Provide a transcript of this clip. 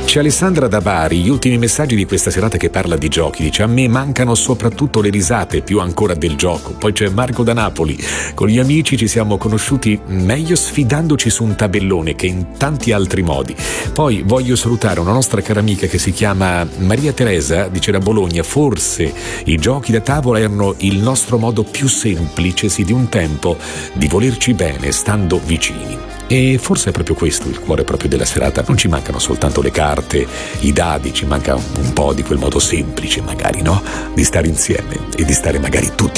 C'è Alessandra da Bari, gli ultimi messaggi di questa serata che parla di giochi, dice: a me mancano soprattutto le risate, più ancora del gioco. Poi c'è Marco da Napoli: con gli amici ci siamo conosciuti meglio sfidandoci su un tabellone che in tanti altri modi. Poi voglio salutare una nostra cara amica che si chiama Maria Teresa, dice da Bologna: forse i giochi da tavola erano il nostro modo più semplice, sì, di un tempo, di volerci bene stando vicini. E forse è proprio questo il cuore proprio della serata. Non ci mancano soltanto le carte, i dadi, ci manca un po' di quel modo semplice magari, no? Di stare insieme e di stare magari tutti